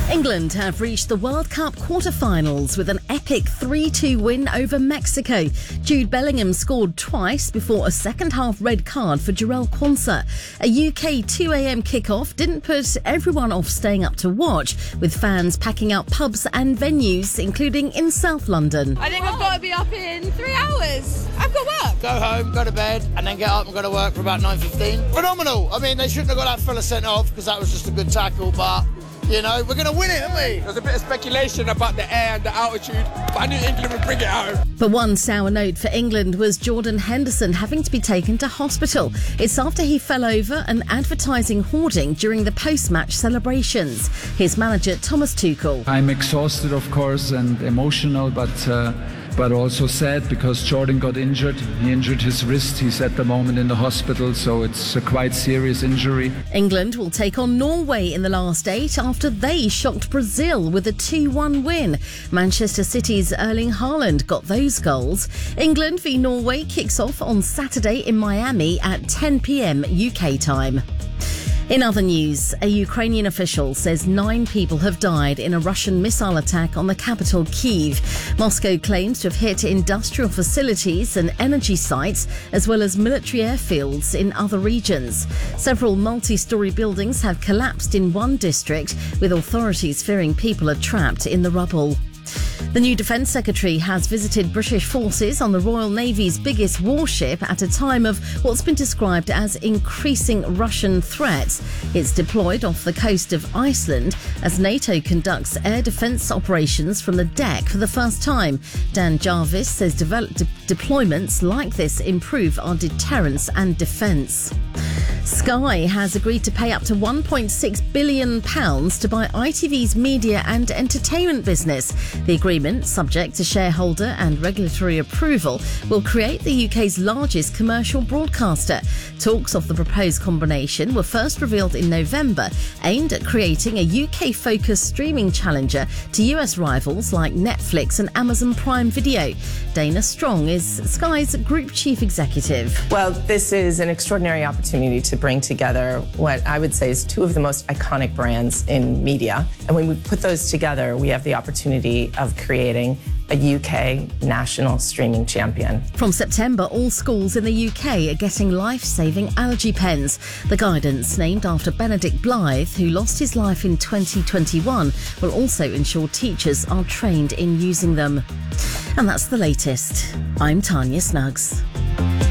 England have reached the World Cup quarter-finals with an epic 3-2 win over Mexico. Jude Bellingham scored twice before a second-half red card for Jarell Quansah. A UK 2am kickoff didn't put everyone off staying up to watch, with fans packing out pubs and venues, including in South London. I think I've got to be up in 3 hours. I've got work. Go home, go to bed, and then get up and go to work for about 9:15. Phenomenal. I mean, they shouldn't have got that fella sent off because that was just a good tackle, but... you know, we're going to win it, aren't we? There's a bit of speculation about the air and the altitude, but I knew England would bring it home. But one sour note for England was Jordan Henderson having to be taken to hospital. It's after he fell over an advertising hoarding during the post-match celebrations. His manager, Thomas Tuchel. I'm exhausted, of course, and emotional, but also sad because Jordan got injured. He injured his wrist. He's at the moment in the hospital, so it's a quite serious injury. England will take on Norway in the last 8 after they shocked Brazil with a 2-1 win. Manchester City's Erling Haaland got those goals. England v Norway kicks off on Saturday in Miami at 10 p.m. UK time. In other news, a Ukrainian official says 9 people have died in a Russian missile attack on the capital, Kyiv. Moscow claims to have hit industrial facilities and energy sites, as well as military airfields in other regions. Several multi-storey buildings have collapsed in one district, with authorities fearing people are trapped in the rubble. The new Defence Secretary has visited British forces on the Royal Navy's biggest warship at a time of what's been described as increasing Russian threats. It's deployed off the coast of Iceland as NATO conducts air defence operations from the deck for the first time. Dan Jarvis says deployments like this improve our deterrence and defence. Sky has agreed to pay up to £1.6 billion to buy ITV's media and entertainment business. The agreement, subject to shareholder and regulatory approval, will create the UK's largest commercial broadcaster. Talks of the proposed combination were first revealed in November, aimed at creating a UK-focused streaming challenger to US rivals like Netflix and Amazon Prime Video. Dana Strong is Sky's Group Chief Executive. Well, this is an extraordinary opportunity to bring together what I would say is 2 of the most iconic brands in media. And when we put those together, we have the opportunity of creating a UK national streaming champion. From September, all schools in the UK are getting life-saving allergy pens. The guidance, named after Benedict Blythe, who lost his life in 2021, will also ensure teachers are trained in using them. And that's the latest. I'm Tanya Snuggs.